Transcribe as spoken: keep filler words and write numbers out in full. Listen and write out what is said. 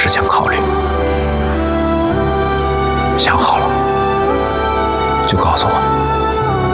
时间考虑。想好了就告诉我。